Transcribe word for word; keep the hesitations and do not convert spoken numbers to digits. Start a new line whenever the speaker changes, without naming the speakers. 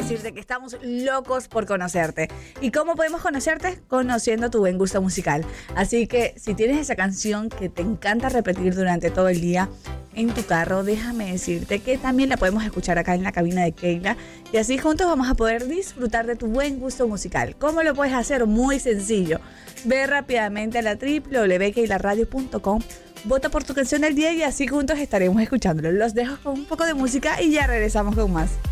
decirte que estamos locos por conocerte. ¿Y cómo podemos conocerte? Conociendo tu buen gusto musical. Así que si tienes esa canción que te encanta repetir durante todo el día en tu carro, déjame decirte que también la podemos escuchar acá en la cabina de Keila y así juntos vamos a poder disfrutar de tu buen gusto musical. ¿Cómo lo puedes hacer? Muy sencillo. Ve rápidamente a la doble u doble u doble u punto keila radio punto com, vota por tu canción del día y así juntos estaremos escuchándolo. Los dejo con un poco de música y ya regresamos con más.